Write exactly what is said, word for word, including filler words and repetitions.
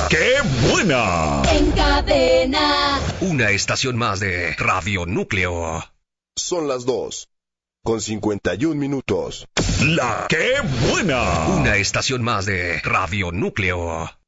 ¡Qué buena! En Cadena. Una estación más de Radio Núcleo. Son las dos, con cincuenta y un minutos. La ¡Qué buena! Una estación más de Radio Núcleo.